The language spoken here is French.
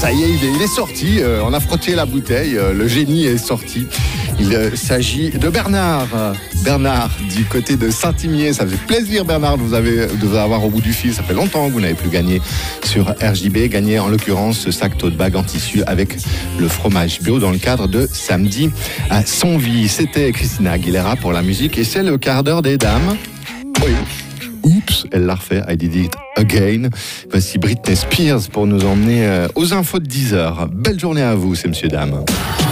Ça y est, il est sorti. On a frotté la bouteille. Le génie est sorti. Il s'agit de Bernard. Bernard, du côté de Saint-Imier. Ça fait plaisir, Bernard, de vous avoir au bout du fil. Ça fait longtemps que vous n'avez plus gagné sur RJB. Gagné, en l'occurrence, ce sac tote bag en tissu avec le fromage bio dans le cadre de Samedi à Sonville. C'était Christina Aguilera pour la musique et c'est le quart d'heure des dames. Oui. Oups, elle l'a refait, I did it again. Voici Britney Spears pour nous emmener aux infos de 10h. Belle journée à vous, ces messieurs, dames.